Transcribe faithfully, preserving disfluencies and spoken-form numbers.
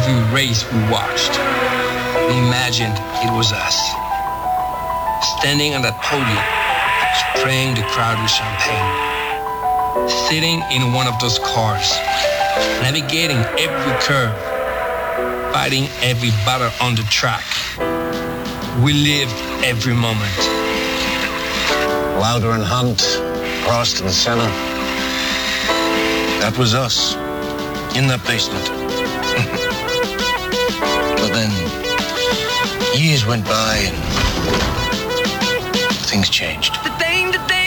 every race we watched, we imagined it was us. Standing on that podium, spraying the crowd with champagne. Sitting in one of those cars, navigating every curve, fighting every battle on the track. We lived every moment. Lauder and Hunt, Prost and Senna. That was us, in that basement. But then, years went by and things changed. The thing, the thing.